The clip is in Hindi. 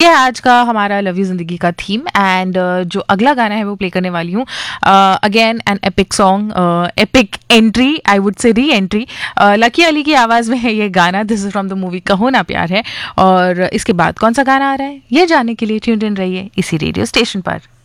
ये है आज का हमारा लव यू जिंदगी का थीम। एंड जो अगला गाना है वो प्ले करने वाली हूँ, again an epic song, epic entry, I would say re entry. Lucky Ali की आवाज़ में है ये गाना। This is from the movie कहो ना प्यार है। और इसके बाद कौन सा गाना आ रहा है ये जानने के लिए ट्यून्ड इन रहिए इसी रेडियो स्टेशन पर।